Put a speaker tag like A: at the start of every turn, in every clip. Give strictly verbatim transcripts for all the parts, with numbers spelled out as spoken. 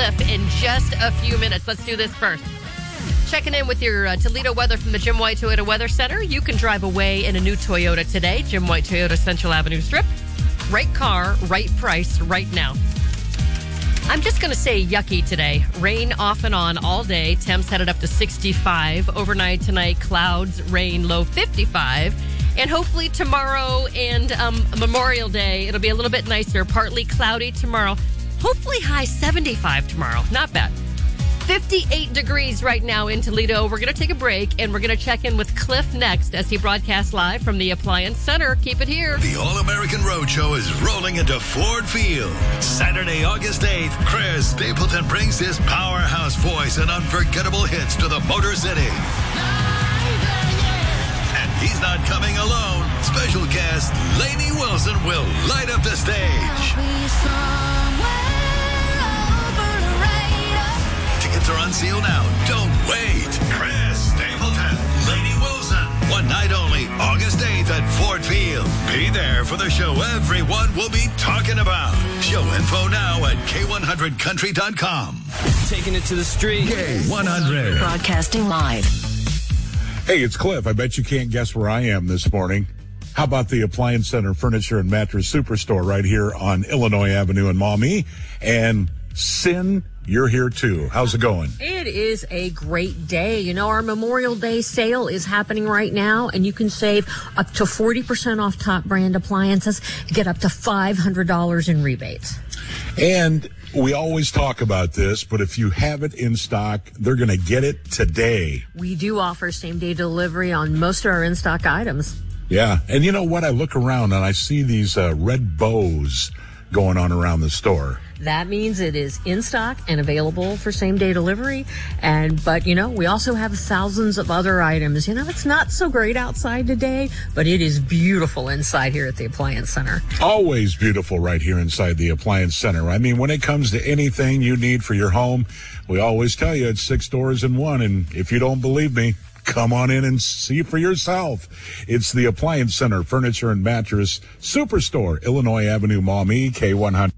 A: Cliff in just a few minutes. Let's do this first. Checking in with your uh, Toledo weather from the Jim White Toyota Weather Center. You can drive away in a new Toyota today. Jim White Toyota Central Avenue Strip. Right car, right price, right now. I'm just going to say yucky today. Rain off and on all day. Temps headed up to sixty-five. Overnight tonight, clouds, rain, low fifty-five. And hopefully tomorrow and um, Memorial Day, it'll be a little bit nicer. Partly cloudy tomorrow. Hopefully high seventy-five tomorrow. Not bad. fifty-eight degrees right now in Toledo. We're going to take a break, and we're going to check in with Cliff next as he broadcasts live from the Appliance Center. Keep it here.
B: The All-American Roadshow is rolling into Ford Field. Saturday, August eighth, Chris Stapleton brings his powerhouse voice and unforgettable hits to the Motor City. And he's not coming alone. Special guest Lainey Wilson will light up the stage. Tickets are on sale now. Don't wait. Chris Stapleton, Lainey Wilson. One night only, August eighth at Ford Field. Be there for the show everyone will be talking about. Show info now at K one hundred country dot com.
C: Taking it to the street.
B: K one hundred.
D: Broadcasting live.
E: Hey, it's Cliff. I bet you can't guess where I am this morning. How about the Appliance Center Furniture and Mattress Superstore right here on Illinois Avenue in Maumee? And Sin, you're here too. How's it going?
F: It is a great day. You know, our Memorial Day sale is happening right now, and you can save up to forty percent off top brand appliances, get up to five hundred dollars in rebates.
E: And we always talk about this, but if you have it in stock, they're going to get it today.
F: We do offer same-day delivery on most of our in-stock items.
E: Yeah, and you know what? I look around and I see these uh, red bows going on around the store.
F: That means it is in stock and available for same-day delivery. And but, you know, we also have thousands of other items. You know, it's not so great outside today, but it is beautiful inside here at the Appliance Center.
E: Always beautiful right here inside the Appliance Center. I mean, when it comes to anything you need for your home, we always tell you it's six doors in one. And if you don't believe me, come on in and see for yourself. It's the Appliance Center Furniture and Mattress Superstore, Illinois Avenue, Maumee, K one hundred.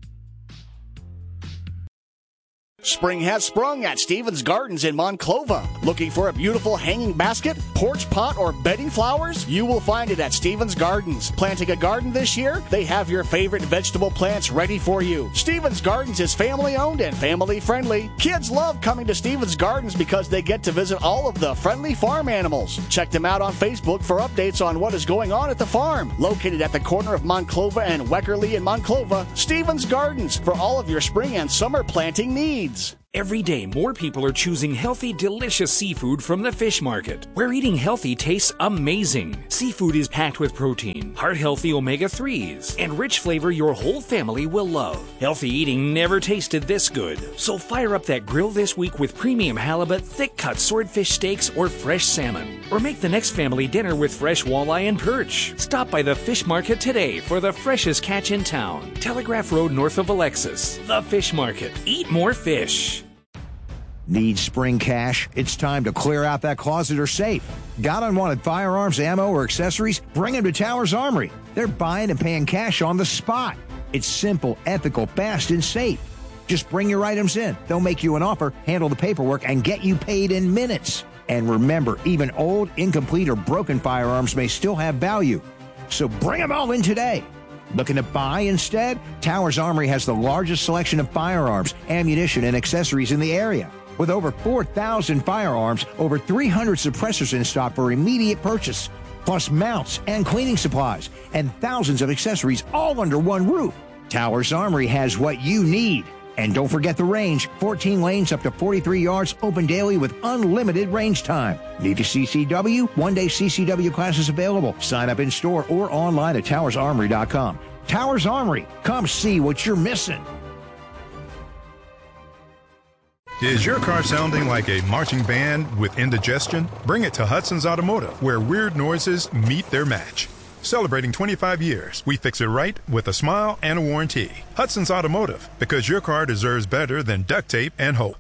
G: Spring has sprung at Stevens Gardens in Monclova. Looking for a beautiful hanging basket, porch pot, or bedding flowers? You will find it at Stevens Gardens. Planting a garden this year? They have your favorite vegetable plants ready for you. Stevens Gardens is family-owned and family-friendly. Kids love coming to Stevens Gardens because they get to visit all of the friendly farm animals. Check them out on Facebook for updates on what is going on at the farm. Located at the corner of Monclova and Weckerly in Monclova, Stevens Gardens for all of your spring and summer planting needs.
H: Every day, more people are choosing healthy, delicious seafood from the fish market, where eating healthy tastes amazing. Seafood is packed with protein, heart-healthy omega threes, and rich flavor your whole family will love. Healthy eating never tasted this good. So fire up that grill this week with premium halibut, thick-cut swordfish steaks, or fresh salmon. Or make the next family dinner with fresh walleye and perch. Stop by the fish market today for the freshest catch in town. Telegraph Road north of Alexis. The Fish Market. Eat more fish.
I: Need spring cash? It's time to clear out that closet or safe. Got unwanted firearms, ammo, or accessories? Bring them to Towers Armory. They're buying and paying cash on the spot. It's simple, ethical, fast, and safe. Just bring your items in. They'll make you an offer, handle the paperwork, and get you paid in minutes. And remember, even old, incomplete, or broken firearms may still have value. So bring them all in today. Looking to buy instead? Towers Armory has the largest selection of firearms, ammunition, and accessories in the area. With over four thousand firearms, over three hundred suppressors in stock for immediate purchase, plus mounts and cleaning supplies, and thousands of accessories all under one roof. Towers Armory has what you need. And don't forget the range, fourteen lanes up to forty-three yards, open daily with unlimited range time. Need a C C W? One-day C C W classes available. Sign up in store or online at towers armory dot com. Towers Armory, come see what you're missing.
J: Is your car sounding like a marching band with indigestion? Bring it to Hudson's Automotive, where weird noises meet their match. Celebrating twenty-five years, we fix it right with a smile and a warranty. Hudson's Automotive, because your car deserves better than duct tape and hope.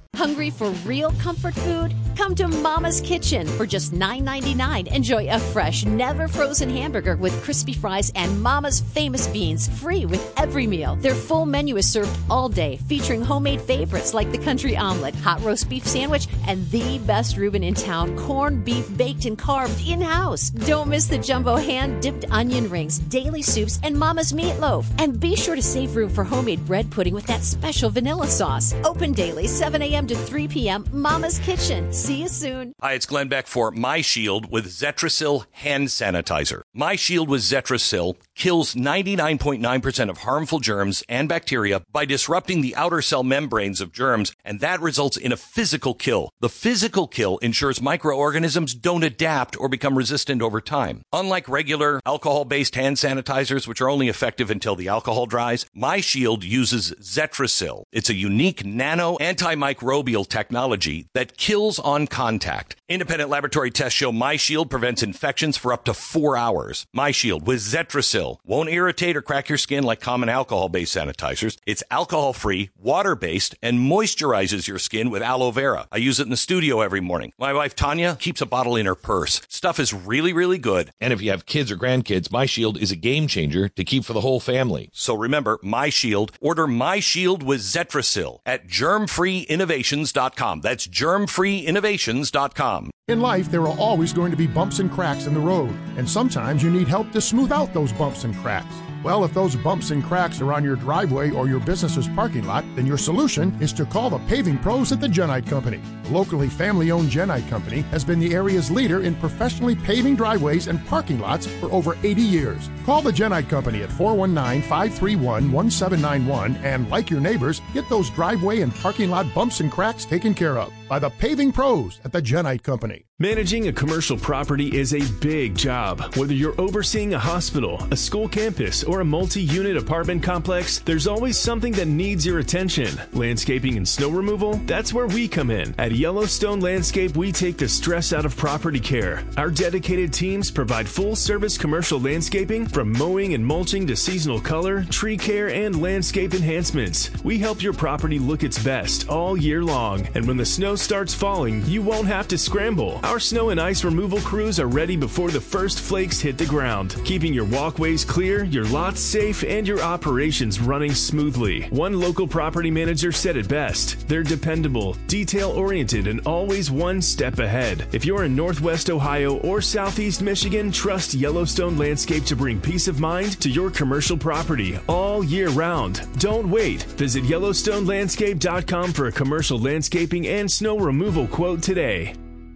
D: Hungry for real comfort food? Come to Mama's Kitchen. For just nine ninety-nine, enjoy a fresh, never frozen hamburger with crispy fries and Mama's famous beans, free with every meal. Their full menu is served all day, featuring homemade favorites like the country omelet, hot roast beef sandwich, and the best Reuben in town, corned beef baked and carved in-house. Don't miss the jumbo hand-dipped onion rings, daily soups, and Mama's meatloaf. And be sure to save room for homemade bread pudding with that special vanilla sauce. Open daily, seven a.m. to three p.m. Mama's Kitchen. See you soon.
K: Hi, it's Glenn Beck for MyShield with Zetrasil hand sanitizer. MyShield with Zetrasil kills ninety-nine point nine percent of harmful germs and bacteria by disrupting the outer cell membranes of germs, and that results in a physical kill. The physical kill ensures microorganisms don't adapt or become resistant over time. Unlike regular alcohol-based hand sanitizers, which are only effective until the alcohol dries, MyShield uses Zetrasil. It's a unique nano antimicrobial technology that kills on contact. Independent laboratory tests show MyShield prevents infections for up to four hours. MyShield with Zetrasil won't irritate or crack your skin like common alcohol-based sanitizers. It's alcohol-free, water-based, and moisturizes your skin with aloe vera. I use it in the studio every morning. My wife, Tanya, keeps a bottle in her purse. Stuff is really, really good.
L: And if you have kids or grandkids, MyShield is a game changer to keep for the whole family.
K: So remember, MyShield. Order MyShield with Zetrasil at germ free innovations dot com. That's germ free innovations dot com.
M: In life, there are always going to be bumps and cracks in the road, and sometimes you need help to smooth out those bumps and cracks. Well, if those bumps and cracks are on your driveway or your business's parking lot, then your solution is to call the paving pros at the Genite Company. The locally family-owned Genite Company has been the area's leader in professionally paving driveways and parking lots for over eighty years. Call the Genite Company at four one nine, five three one, one seven nine one and, like your neighbors, get those driveway and parking lot bumps and cracks taken care of by the paving pros at the Genite Company.
N: Managing a commercial property is a big job. Whether you're overseeing a hospital, a school campus, or a multi-unit apartment complex, there's always something that needs your attention. Landscaping and snow removal? That's where we come in. At Yellowstone Landscape, we take the stress out of property care. Our dedicated teams provide full-service commercial landscaping, from mowing and mulching to seasonal color, tree care, and landscape enhancements. We help your property look its best all year long, and when the snow starts falling, you won't have to scramble. Our snow and ice removal crews are ready before the first flakes hit the ground, keeping your walkways clear, your lots safe, and your operations running smoothly. One local property manager said it best: they're dependable, detail-oriented, and always one step ahead. If you're in Northwest Ohio or Southeast Michigan, trust Yellowstone Landscape to bring peace of mind to your commercial property all year round. Don't wait. Visit Yellowstone Landscape dot com for a commercial landscaping and snow removal quote today.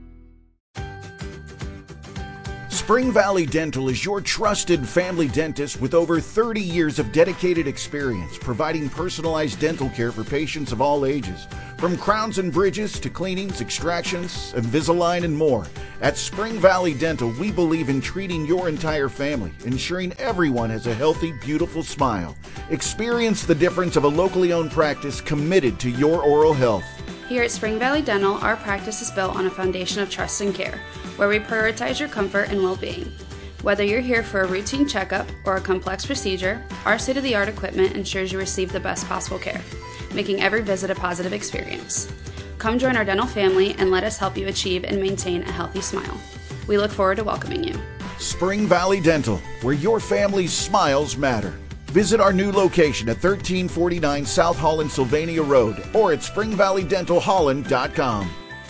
O: Spring Valley Dental is your trusted family dentist with over thirty years of dedicated experience providing personalized dental care for patients of all ages. From crowns and bridges to cleanings, extractions, Invisalign, and more. At Spring Valley Dental, we believe in treating your entire family, ensuring everyone has a healthy, beautiful smile. Experience the difference of a locally owned practice committed to your oral health.
P: Here at Spring Valley Dental, our practice is built on a foundation of trust and care, where we prioritize your comfort and well-being. Whether you're here for a routine checkup or a complex procedure, our state-of-the-art equipment ensures you receive the best possible care, making every visit a positive experience. Come join our dental family and let us help you achieve and maintain a healthy smile. We look forward to welcoming you.
O: Spring Valley Dental, where your family's smiles matter. Visit our new location at thirteen forty-nine South Holland Sylvania Road or at spring valley dental holland dot com.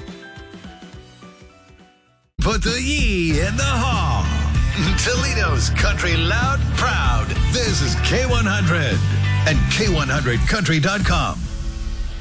B: Put the E in the Haw. Toledo's country loud and proud. This is K one hundred and K one hundred country dot com.